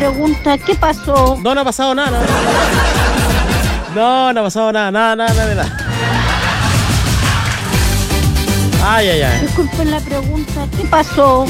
Pregunta, ¿qué pasó? No ha pasado nada. No ha pasado nada. Ay. Disculpen la pregunta, ¿qué pasó?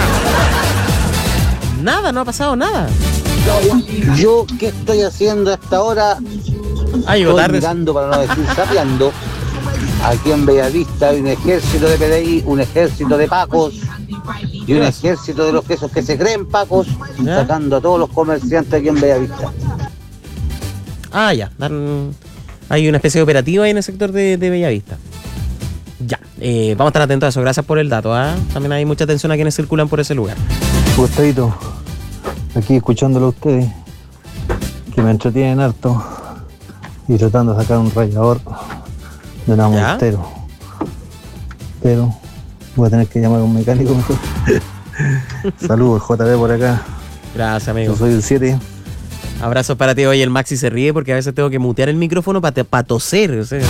Nada, no ha pasado nada. Yo, ¿qué estoy haciendo a esta hora? Llegó Estoy tarde. mirando, para no decir sapeando. Aquí en Bellavista hay un ejército de PDI, un ejército de pacos y un ejército de los quesos que se creen pacos, ¿Ya? sacando a todos los comerciantes aquí en Bellavista. Ya. Hay una especie de operativa ahí en el sector de Bellavista. Ya. Vamos a estar atentos a eso. Gracias por el dato. También hay mucha atención a quienes circulan por ese lugar. Gustadito, aquí escuchándolo a ustedes, que me entretienen harto y tratando de sacar un rallador de un mortero. Pero voy a tener que llamar a un mecánico mejor. Saludos, JB por acá. Gracias, amigo. Yo soy el 7. Abrazos para ti. Oye, el Maxi se ríe porque a veces tengo que mutear el micrófono para toser. O sea.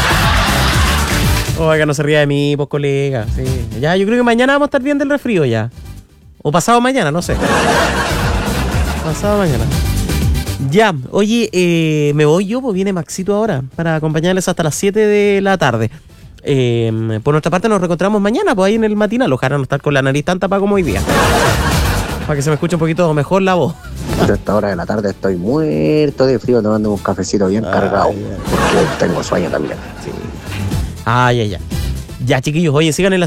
Oiga, no se ría de mí, pues, colega. Sí. Ya, yo creo que mañana vamos a estar bien del resfrío ya. O pasado mañana, no sé. Pasado mañana. Ya, oye, me voy yo, pues viene Maxito ahora para acompañarles hasta las 7 de la tarde. Por nuestra parte nos reencontramos mañana, pues ahí en el matinal. Ojalá no estar con la nariz tan tapada como hoy día. Para que se me escuche un poquito mejor la voz. A esta hora de la tarde estoy muerto de frío tomando un cafecito bien cargado. Porque tengo sueño también. Ya, chiquillos, oye, sigan en la